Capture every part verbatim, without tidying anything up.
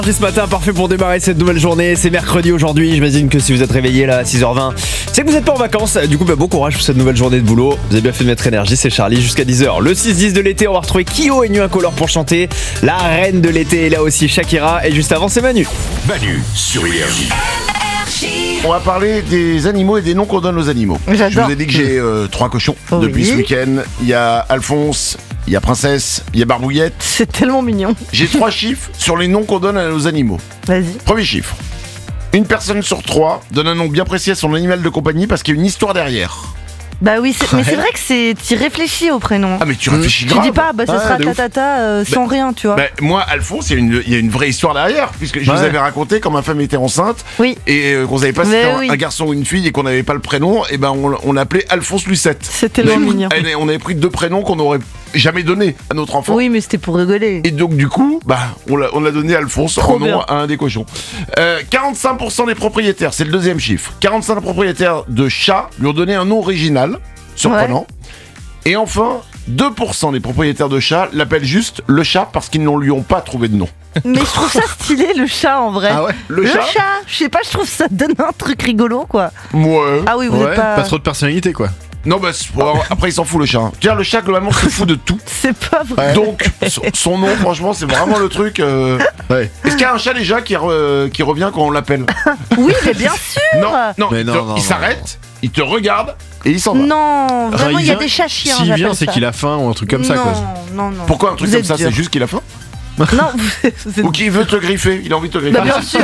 Ce matin, parfait pour démarrer cette nouvelle journée. C'est mercredi aujourd'hui. J'imagine que si vous êtes réveillé là à six heures vingt, c'est que vous n'êtes pas en vacances. Du coup, bah, bon courage pour cette nouvelle journée de boulot. Vous avez bien fait de mettre énergie. C'est Charlie jusqu'à dix heures. Le six dix de l'été, on va retrouver Kyo et Nuit Incolore pour chanter. La reine de l'été est là aussi, Shakira. Et juste avant, c'est Manu. Manu sur Énergie. On va parler des animaux et des noms qu'on donne aux animaux. J'adore. Je vous ai dit que j'ai euh, trois cochons Oh depuis oui. ce week-end. Il y a Alphonse, il y a Princesse, il y a Barbouillette. C'est tellement mignon. J'ai trois chiffres sur les noms qu'on donne à nos animaux. Vas-y. Premier chiffre. Une personne sur trois donne un nom bien précis à son animal de compagnie parce qu'il y a une histoire derrière. Bah oui, c'est... mais c'est vrai que c'est... t'y réfléchis au prénom. Ah mais tu réfléchis Tu grave. dis pas, bah ce Ah, sera de ouf. tatata euh, sans rien, tu vois. Bah, moi, Alphonse, il y, a une- il y a une vraie histoire derrière, puisque je vous Ouais. avais raconté quand ma femme était enceinte Oui, et euh, qu'on savait pas si Mais c'était un- oui. un garçon ou une fille et qu'on n'avait pas le prénom, et ben on, on l'appelait Alphonse Lucette. c'est tellement Mais- mignon. et on avait pris deux prénoms qu'on n'aurait jamais donnés à notre enfant. Oui, mais c'était pour rigoler. Et donc du coup, bah, on l'a, on l'a donné Alphonse Trop en nom bien. à un des cochons. Euh, quarante-cinq pour cent des propriétaires, c'est le deuxième chiffre. quarante-cinq pour cent des propriétaires de chats lui ont donné un nom original, surprenant. Et enfin, deux pour cent des propriétaires de chats l'appellent juste le chat parce qu'ils ne lui ont pas trouvé de nom. Mais je trouve ça stylé, le chat, en vrai. Ah ouais, le Le chat, chat, je sais pas, je trouve ça donne un truc rigolo, quoi. Ouais. Ah oui, vous Ouais, êtes pas... pas trop de personnalité quoi. Non, bah, c'est- bon, après il s'en fout le chat. hein. Tu vois, le chat globalement se fout de tout. C'est pas vrai. Donc, son, son nom, franchement, c'est vraiment le truc. euh, Ouais. Est-ce qu'il y a un chat déjà qui, re- qui revient quand on l'appelle? Oui, mais bien sûr. Non, non, Mais il, non, te- non, il non, s'arrête, il te regarde et il s'en va. Non, vraiment, Enfin, il y a vient- des chats chiens. S'il j'appelle vient, c'est ça. qu'il a faim ou un truc comme ça non, quoi. Non, non. Pourquoi un truc Vous comme êtes ça? dur. C'est juste qu'il a faim? Non, vous, vous êtes- Ou qu'il veut te griffer? Il a envie de te griffer? Bah, bien sûr.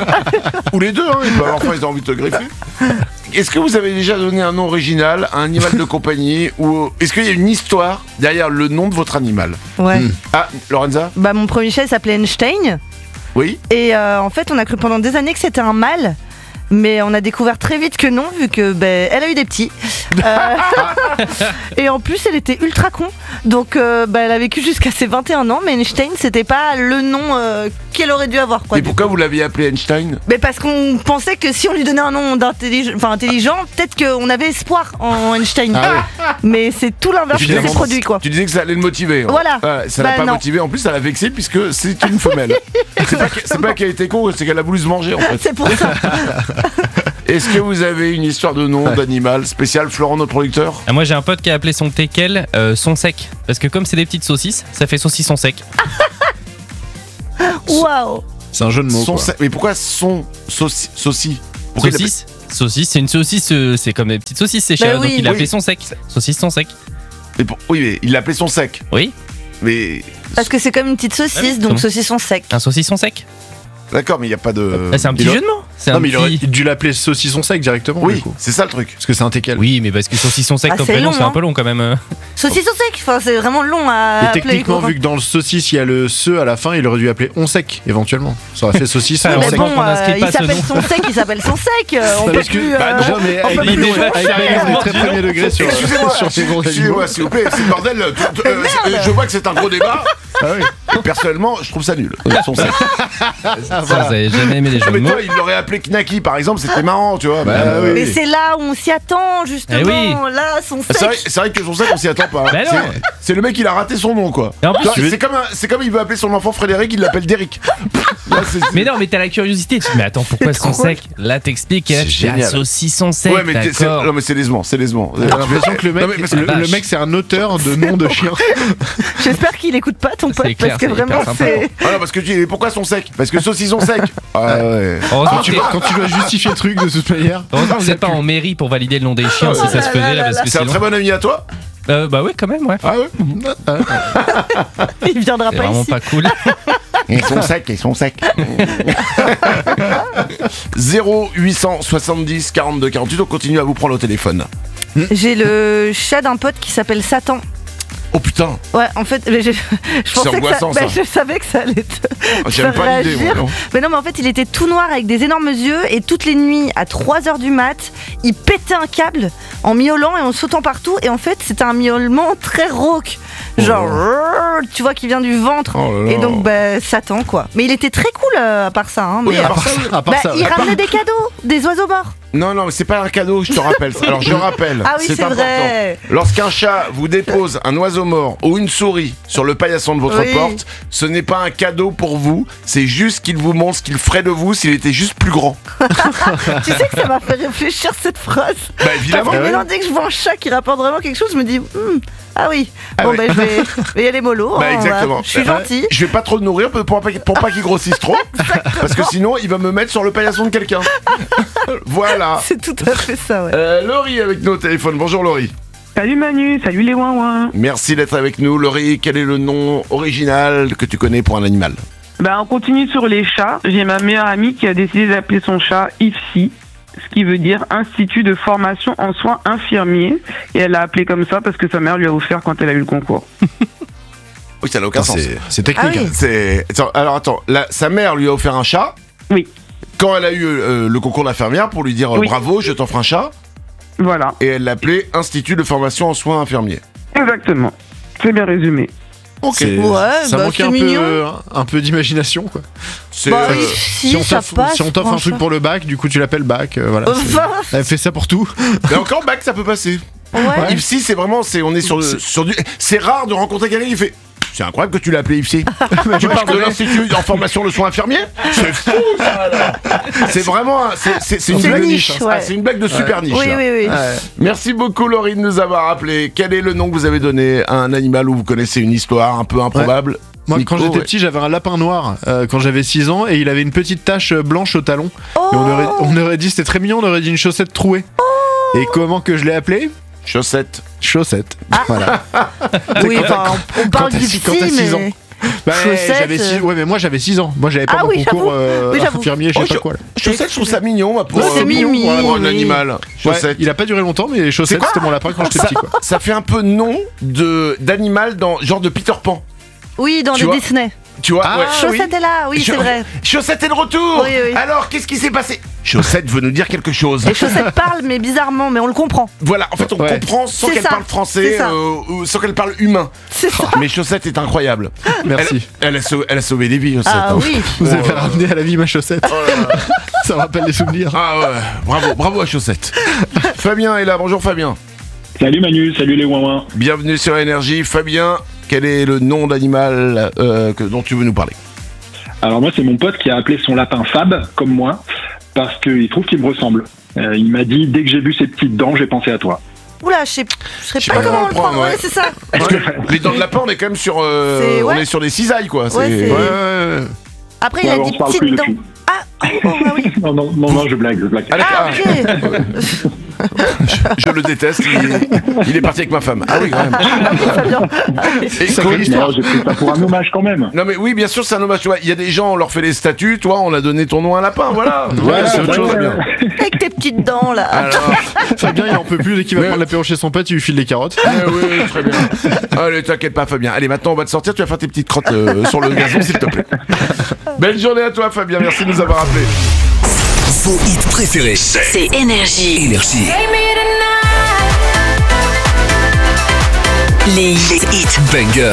Ou les deux, hein, il peut avoir faim, il a envie de te griffer. Est-ce que vous avez déjà donné un nom original à un animal de compagnie? Ou est-ce qu'il y a une histoire derrière le nom de votre animal? Ouais. Hmm. Ah, Lorenza? Bah, mon premier chat il s'appelait Einstein. Oui? Et euh, en fait, on a cru pendant des années que c'était un mâle. Mais on a découvert très vite que non, vu que ben elle a eu des petits. Euh, et en plus, elle était ultra con. Donc, euh, bah, elle a vécu jusqu'à ses vingt et un ans. Mais Einstein, c'était pas le nom euh, qu'elle aurait dû avoir. Quoi, Et du pourquoi coup. vous l'aviez appelé Einstein? Mais parce qu'on pensait que si on lui donnait un nom d'intelligent, enfin intelligent, peut-être qu'on avait espoir en Einstein. Ah Mais c'est tout l'inverse qui s'est Finalement, produit, quoi. Tu disais que ça allait le motiver. hein. Voilà. Ouais, ça l'a Bah, pas non. motivé. En plus, ça l'a vexé puisque c'est une femelle. c'est pas que- c'est pas qu'elle était con, c'est qu'elle a voulu se manger en fait. C'est pour ça. Est-ce que vous avez une histoire de nom d'animal spécial, Florent, notre producteur? Ah, moi j'ai un pote qui a appelé son teckel euh, son sec. Parce que comme c'est des petites saucisses, ça fait saucisson sec. Waouh. C'est un jeu de mots Son quoi. sa- Mais pourquoi son sauci sauci Pourquoi il Saucisse Saucisse, c'est une saucisse, euh, c'est comme des petites saucisses, c'est Bah cher. oui. Donc il a appelé Oui. son sec. Saucisson sec. l'appelle- mais pour- Oui, mais il l'appelait son sec. Oui, Mais Parce que c'est comme une petite saucisse, Comment donc saucisson sec. un saucisson sec. d'accord, mais il y a pas de. Ah, c'est un petit il a- jeu de mots. C'est Non un mais il aurait petit. dû l'appeler saucisson sec directement du Oui, coup. c'est ça le truc. Parce que c'est un teckel. Oui, mais parce que saucisson sec Ah, comme c'est prénom, long, c'est un hein. peu long quand même. euh. Saucisson sec, enfin, c'est vraiment long à Et appeler. techniquement, quoi. vu que dans le saucisse il y a le se à la fin, il aurait dû appeler on sec éventuellement. Ça aurait fait saucisse Ah, on Mais sec. heureusement bon, qu'on n'inscrit euh, pas il ce s'appelle nom. son sec, il s'appelle son sec. euh, On peut Parce que- plus. bah, euh, déjà, mais on avec peut les plus noms, changer. avec les noms, on est très premier degré sur, Excusez-moi, sur ces gros animaux. excusez-moi, s'il vous plaît, c'est le bordel. tout- tout- euh, Merde. je vois que c'est un gros débat. Ah oui. Personnellement, je trouve ça nul. Son sec. Ah, Ça, voilà. vous avez jamais aimé les Ah, jeux mais de mots. toi, il l'aurait appelé Knacky par exemple, c'était marrant, tu vois. Bah, Euh, oui. Mais c'est là où on s'y attend, justement. Eh oui. Là, son C'est vrai, sec. c'est vrai que son sec, on s'y attend pas. Bah non. C'est- C'est le mec, il a raté son nom, quoi. Et en plus, Tu vois, tu veux- C'est comme, un- c'est comme il veut appeler son enfant Frédéric, il l'appelle Derrick. Là, c'est- Mais non, mais t'as la curiosité. Tu te dis, mais attends, pourquoi C'est son trop sec? Là, t'expliques. et là, C'est tu dis, ah, génial. saucisson sec. Ouais, mais t'es- c'est, d'accord. non, mais c'est décevant, c'est décevant. J'ai l'impression que le mec, Non, mais parce que le, la le vache. mec c'est un auteur de noms de chiens. J'espère qu'il écoute pas ton pote, C'est clair, parce que c'est hyper vraiment, sympa. c'est. Ah non, parce que tu dis, pourquoi son sec? Parce que saucisson sec. Ah ouais. Heureusement, Quand tu, que- quand tu dois justifier le truc de toute manière. heureusement que vous n'êtes pas en mairie pour valider le nom des chiens si ça se faisait là, parce que C'est un sinon. très bon ami à toi? Euh, bah ouais, quand même, ouais. Ah ouais. Il viendra C'est pas vraiment ici. pas cool. Ils sont secs, ils sont secs. zéro huit cent soixante-dix quarante-deux quarante-huit, on continue à vous prendre au téléphone. J'ai le chat d'un pote qui s'appelle Satan. Oh putain, Ouais, en fait, mais je, je pensais que ça, angoissant, bah, ça. je savais que ça allait te j'aime faire pas l'idée, moi. réagir. non. Mais non, mais en fait, il était tout noir avec des énormes yeux et toutes les nuits, à trois heures du mat, il pétait un câble en miaulant et en sautant partout. Et en fait, c'était un miaulement très rauque. Genre, rrrr, tu vois, qui vient du ventre. Oh là là. Et donc, bah, Satan, quoi. Mais il était très cool euh, à part ça. Hein, Oui, mais, à part À part ça, à part bah, ça, il à part- ramenait des cadeaux, des oiseaux morts. Non, non, mais c'est pas un cadeau, je te rappelle. Alors je rappelle, Ah oui, c'est important. vrai. Lorsqu'un chat vous dépose un oiseau mort ou une souris sur le paillasson de votre Oui. porte, ce n'est pas un cadeau pour vous, c'est juste qu'il vous montre ce qu'il ferait de vous s'il était juste plus grand. Tu sais que ça m'a fait réfléchir cette phrase. Bah évidemment. Parce que maintenant, dès que je vois un chat qui rapporte vraiment quelque chose, je me dis, Hmm, ah oui, Ah bon oui. ben je vais, je vais y aller mollo. Bah hein, exactement. voilà. Je suis Bah, gentil. Je vais pas trop le nourrir pour pour pas, pour pas qu'il grossisse trop, parce que sinon il va me mettre sur le paillasson de quelqu'un. Voilà. C'est tout à fait ça, ouais. Euh, Laurie avec nous au téléphone. Bonjour Laurie. Salut Manu, salut les ouin-ouin. Merci d'être avec nous. Laurie, quel est le nom original que tu connais pour un animal? Ben, on continue sur les chats. J'ai ma meilleure amie qui a décidé d'appeler son chat I F S I, ce qui veut dire Institut de formation en soins infirmiers. Et elle l'a appelé comme ça parce que sa mère lui a offert quand elle a eu le concours. Oui, ça n'a aucun sens. C'est c'est technique. Ah oui. hein. C'est... Attends, alors attends, la- sa mère lui a offert un chat. Oui. Quand elle a eu euh, le concours d'infirmière pour lui dire euh, Oui. bravo, je t'offre un chat, Voilà, et elle l'appelait Institut de formation en soins infirmiers. exactement. C'est bien résumé. C'est- Ouais, ça bah, manquait c'est un mignon. peu, un peu d'imagination, quoi. C'est Bah, euh, oui, si, on ça t'offre passe. si on t'offre un truc franchement. pour le bac, du coup tu l'appelles bac, euh, voilà. c'est- Enfin, Elle fait ça pour tout. mais encore bac, ça peut passer. ouais. I F S I, c'est vraiment, c'est, on est sur, le- C'est- sur du. C'est rare de rencontrer quelqu'un qui fait. C'est incroyable que tu l'as appelé I F S I. Tu Ouais, parles je de connais. l'Institut en formation de soins infirmiers. C'est fou ça alors. C'est vraiment, un- c'est, c'est, c'est une C'est blague niche, Ah, ouais. c'est une blague de super niche. Oui, là. oui, oui. Ouais. Merci beaucoup Laurie de nous avoir appelé. Quel est le nom que vous avez donné à un animal où vous connaissez une histoire un peu improbable? Moi, Nico, quand j'étais ouais. petit, j'avais un lapin noir euh, quand j'avais six ans et il avait une petite tache euh, blanche au talon. Oh Et on aurait, on aurait dit, c'était très mignon, on aurait dit une chaussette trouée. Et comment que je l'ai appelé? Chaussette. Chaussette. Ah. Voilà. Oui, quand enfin, on, on parle quand du t'as six- quand t'as petit, six mais... ans. Bah, Chaussette, j'avais six- euh. Ouais, mais moi j'avais six ans. Moi j'avais pas Ah mon oui, concours j'avoue. euh, Oui, j'avoue. infirmier, je sais Oh, pas cho- quoi. Là. Chaussette, je trouve ça mignon moi, pour, Ouais, c'est euh, mimi, pour un oui. animal. Ouais, Chaussette. il a pas duré longtemps, mais chaussette quoi c'était mon lapin quand j'étais ça, petit, quoi. ça fait un peu nom de d'animal dans genre de Peter Pan. Oui, dans Tu les vois Disney. Tu vois Ah, ouais. Chaussette est là, oui, Cha- c'est vrai. Chaussette est de retour. Oui, oui. Alors, qu'est-ce qui s'est passé? Chaussette veut nous dire quelque chose. Les chaussettes parlent, mais bizarrement, mais on le comprend. Voilà, en fait, on Ouais. comprend sans C'est qu'elle ça, parle français, c'est ça. euh, ou sans qu'elle parle humain. C'est ça. Mais Chaussette est incroyable. Merci. Elle, elle a sauvé, elle a sauvé des vies, Chaussette. Ah hein. oui. Vous avez Oh. ramené à la vie ma chaussette. Ça me rappelle des souvenirs. Ah ouais, bravo, bravo à Chaussette. Fabien est là, bonjour Fabien. Salut Manu, salut les ouin-ouin. Bienvenue sur Énergie. Fabien, quel est le nom d'animal euh, que, dont tu veux nous parler? Alors moi c'est mon pote qui a appelé son lapin Fab, comme moi, parce qu'il trouve qu'il me ressemble. Euh, il m'a dit, dès que j'ai vu ses petites dents, j'ai pensé à toi. Oula, je sais, je sais Je sais pas pas comment comment on le le prendre, prend. Ouais, ouais. c'est ça. Parce que les dents de lapin, on est quand même sur, euh, C'est- on ouais. est sur des cisailles, quoi. Ouais, C'est- c'est- ouais, ouais, ouais. Après, il Ouais, a on dit se parle plus petites dents. depuis. Ah, oh, ah oui. Non, non, non, non, je blague, je blague. Ah, d'accord. Ah, ok. Je le déteste, il, il est parti avec ma femme. Ah oui, quand même. Fabien. Écoute, Non, j'ai pris ça pour un hommage quand même. non mais oui, bien sûr, c'est un hommage. Tu vois, il y a des gens, on leur fait des statues. Toi, on a donné ton nom à un lapin. Voilà. Voilà, c'est autre chose. ouais, Bien. ouais. Avec tes petites dents, là. Alors, Fabien il en peut plus dès qu'il va Mais- prendre l'apéro chez son pote, il lui file des carottes. eh oui, très bien. Allez, t'inquiète pas, Fabien. Allez, maintenant, on va te sortir. Tu vas faire tes petites crottes euh, sur le gazon, s'il te plaît. Belle journée à toi, Fabien. Merci de nous avoir appelés. Vos hits préférés. C'est Énergie. Énergie. Les hits Banger.